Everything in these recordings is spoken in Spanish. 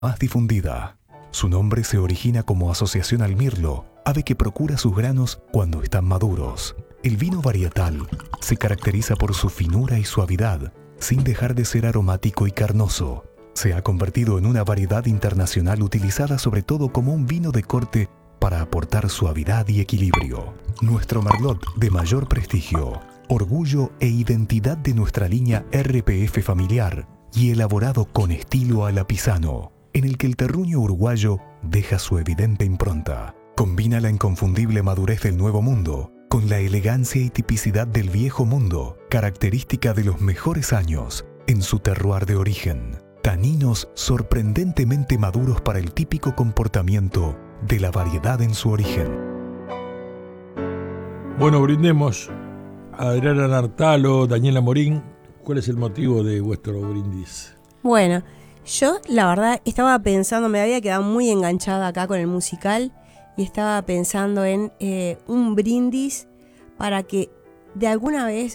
más difundida. Su nombre se origina como asociación al mirlo, ave que procura sus granos cuando están maduros. El vino varietal se caracteriza por su finura y suavidad, sin dejar de ser aromático y carnoso. Se ha convertido en una variedad internacional utilizada sobre todo como un vino de corte para aportar suavidad y equilibrio. Nuestro Merlot de mayor prestigio, orgullo e identidad de nuestra línea RPF familiar y elaborado con estilo alapizano, en el que el terruño uruguayo deja su evidente impronta. Combina la inconfundible madurez del Nuevo Mundo con la elegancia y tipicidad del Viejo Mundo, característica de los mejores años en su terroir de origen. Taninos sorprendentemente maduros para el típico comportamiento de la variedad en su origen. Bueno, brindemos. Adriana Nartalo, Daniela Morín, ¿cuál es el motivo de vuestro brindis? Bueno, yo la verdad estaba pensando, me había quedado muy enganchada acá con el musical y estaba pensando en un brindis para que de alguna vez,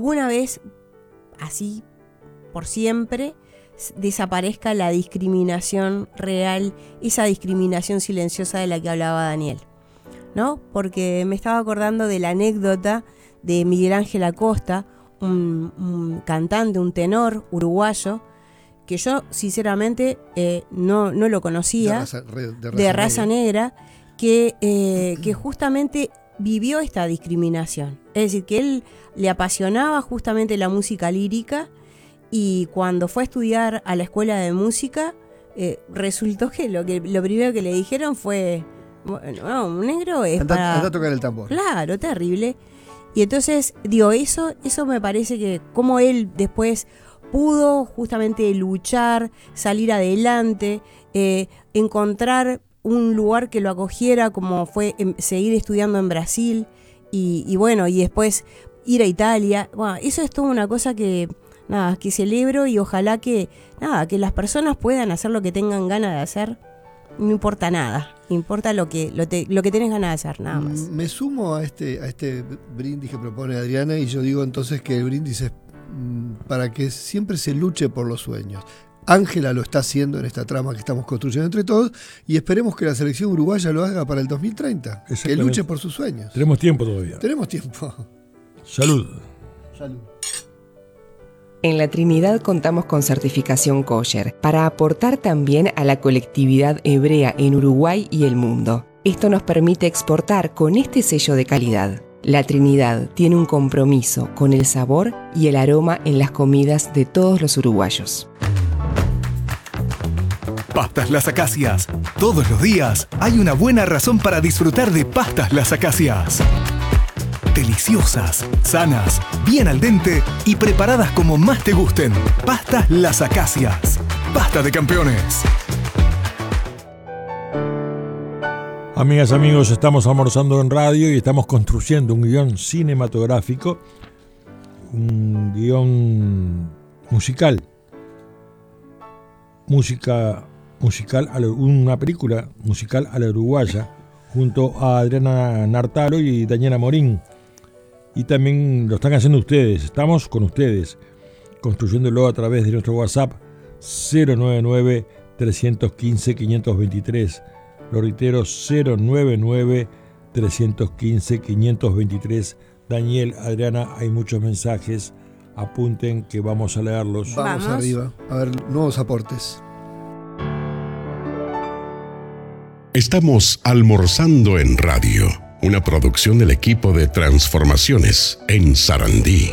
así por siempre, desaparezca la discriminación real, esa discriminación silenciosa de la que hablaba Daniel, ¿no? Porque me estaba acordando de la anécdota de Miguel Ángel Acosta, un cantante, un tenor uruguayo, que yo sinceramente no lo conocía, de raza negra, que justamente vivió esta discriminación. Es decir, que él le apasionaba justamente la música lírica, y cuando fue a estudiar a la escuela de música, resultó que lo primero que le dijeron fue, bueno, un negro es anda a tocar el tambor. Claro, terrible. Y entonces, digo, eso me parece que como él después pudo justamente luchar, salir adelante, encontrar un lugar que lo acogiera, como fue seguir estudiando en Brasil, y bueno, y después ir a Italia. Bueno, eso es toda una cosa que celebro, y ojalá que las personas puedan hacer lo que tengan ganas de hacer. No importa nada, importa lo que tenés ganas de hacer, nada más. Me sumo a este brindis que propone Adriana, y yo digo entonces que el brindis es para que siempre se luche por los sueños. Ángela lo está haciendo en esta trama que estamos construyendo entre todos, y esperemos que la selección uruguaya lo haga para el 2030, que luche por sus sueños. Tenemos tiempo todavía. Tenemos tiempo. Salud. Salud. En la Trinidad contamos con certificación kosher para aportar también a la colectividad hebrea en Uruguay y el mundo. Esto nos permite exportar con este sello de calidad. La Trinidad tiene un compromiso con el sabor y el aroma en las comidas de todos los uruguayos. Pastas Las Acacias. Todos los días hay una buena razón para disfrutar de Pastas Las Acacias. Deliciosas, sanas, bien al dente y preparadas como más te gusten. Pastas Las Acacias. Pasta de campeones. Amigas, amigos, estamos almorzando en radio y estamos construyendo un guión cinematográfico, un guión musical. Una película musical a la uruguaya, junto a Adriana Nartalo y Daniela Morín. Y también lo están haciendo ustedes, estamos con ustedes, construyéndolo a través de nuestro WhatsApp 099-315-523. Lo reitero, 099-315-523. Daniel, Adriana, hay muchos mensajes, apunten que vamos a leerlos. Vamos arriba, a ver nuevos aportes. Estamos almorzando en radio, una producción del equipo de transformaciones en Sarandí.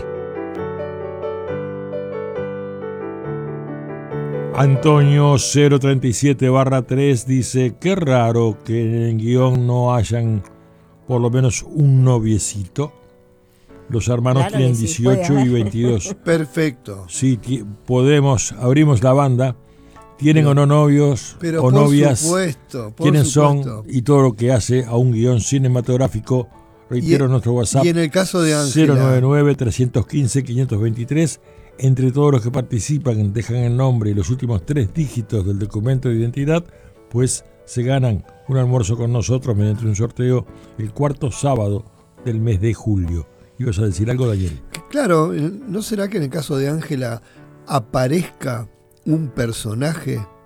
Antonio 037-3 dice, qué raro que en el guión no hayan por lo menos un noviecito. Los hermanos Claro tienen que sí, 18 y 22. Perfecto. Sí, abrimos la banda. ¿Tienen o no novios Pero o por novias? supuesto, por ¿Quiénes supuesto. son? Y todo lo que hace a un guión cinematográfico. Reitero nuestro WhatsApp. Y en el caso de Ángela, 099-315-523. Entre todos los que participan, dejan el nombre y los últimos 3 dígitos del documento de identidad, pues se ganan un almuerzo con nosotros mediante un sorteo el 4º sábado del mes de julio. ¿Ibas a decir algo, Daniel? claro, ¿no será que en el caso de Ángela aparezca un personaje